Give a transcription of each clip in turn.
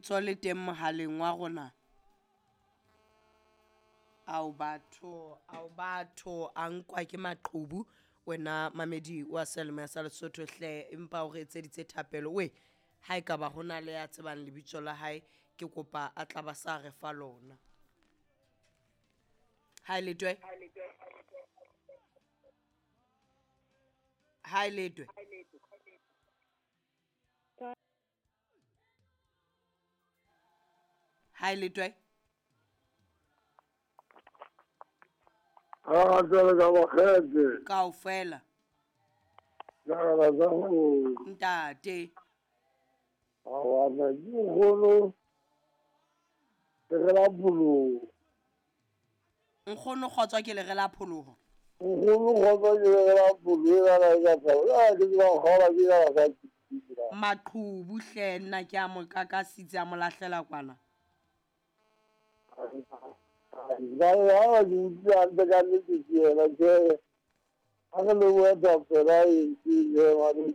ntso le teng mohaleng wa rona. Ao batho a nkwa ke maqhubu wena mamedi wa selma sa Lesotho hle empa o re etseditse thapelo we ha e ka ba hona le ya tsebang lebitso la hae ke kopa a tla ba sa re fa lona. Hi letwe Hi letwe Hi letwe jwale ka bakgetse kaofela jara za ho ntate awana di holo la bulu nkgono kgotswa ke le re la pholoho holo go ba la bulu la ga sa ke ba khola ke ga sa maqhubu hle nna ke a mo kakasitse a mo lahlela kwana. ba ya di ya de ga ni di la ke aga le wa da pera yi le wa ni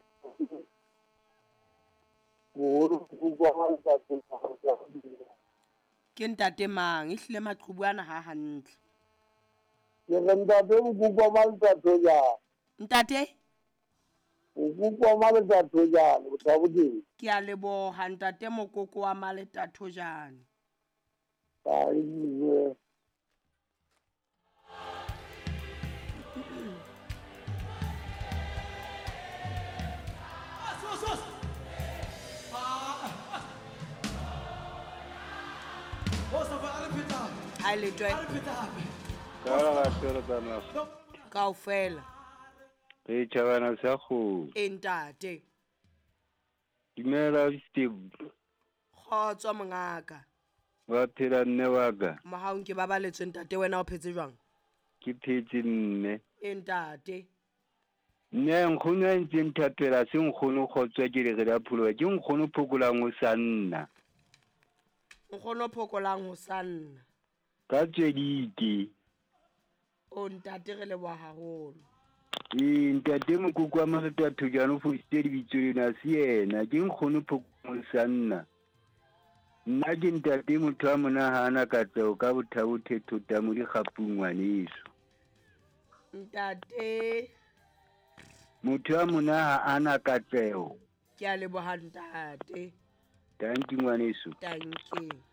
holo ku kwa ma sa Ke ntate mang ehlile maqhubu ana ha hantle. ke renda be ku kwa ma sa ya Ntate ku kwa ma sa ya o ta bodi ke a leboha ntate mokoko wa maleta thojane. ai Hi letwe kaofela Re tjhabana sa kgo. ntate Dumela Steve. kgotswa mongaka Wa phela nne wa ka. mohaong ke babaletswe ntate wena o phetse jwang. Ke phetse nne. Ntate Nne nkgono a ntse nthapela se nkgono kgotswa ke le re la pholoha ke nkgono phokolang ho sanna. nkgono phokolang ho sanna Ka tswedike. o ntate re leboha haholo. Ntate mokoko wa maleta thojane o fositse lebitso lena se yena ke nkgono phokolang ho sanna. Nna ke ntate motho a monahana katleho ka bothabothe thota mo dikgapung ngwaneso. Ntate Motho a monaha ana katleho. ke a leboha ntate. Thank you ngwaneso. Thank you.